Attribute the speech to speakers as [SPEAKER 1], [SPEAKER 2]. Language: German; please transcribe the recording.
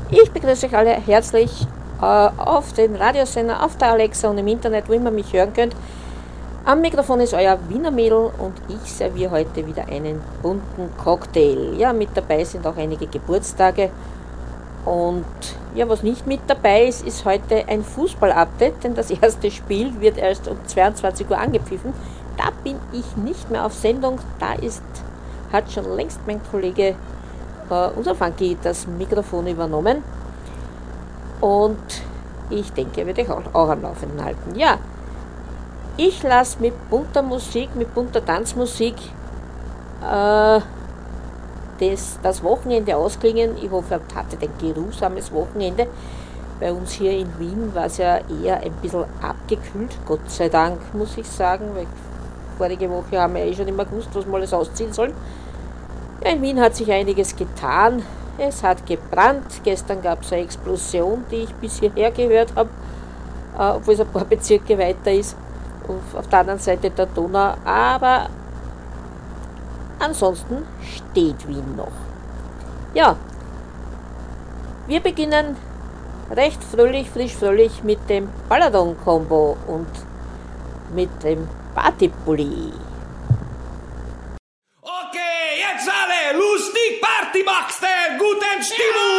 [SPEAKER 1] Ich begrüße euch alle herzlich auf den Radiosender, auf der Alexa und im Internet, wo immer mich hören könnt. Am Mikrofon ist euer Wiener Mädel und ich serviere heute wieder einen bunten Cocktail. Ja, mit dabei sind auch einige Geburtstage. Und ja, was nicht mit dabei ist, ist heute ein Fußball-Update, denn das erste Spiel wird erst um 22 Uhr angepfiffen. Da bin ich nicht mehr auf Sendung, hat schon längst mein Kollege, unser Funky, das Mikrofon übernommen. Und ich denke, er wird euch auch am Laufenden halten. Ja, ich lasse mit bunter Musik, mit bunter Tanzmusik das Wochenende ausklingen. Ich hoffe, ihr hattet ein geruhsames Wochenende. Bei uns hier in Wien war es ja eher ein bisschen abgekühlt, Gott sei Dank, muss ich sagen, weil vorige Woche haben wir schon immer gewusst, was wir alles ausziehen sollen. Ja, in Wien hat sich einiges getan. Es hat gebrannt. Gestern gab es eine Explosion, die ich bis hierher gehört habe, obwohl es ein paar Bezirke weiter ist, auf der anderen Seite der Donau. Aber ansonsten steht Wien noch. Ja, wir beginnen recht fröhlich, frisch fröhlich mit dem Balladon-Kombo und mit dem Partypulli.
[SPEAKER 2] Okay, jetzt alle lustig Party machst, guten Stimmung!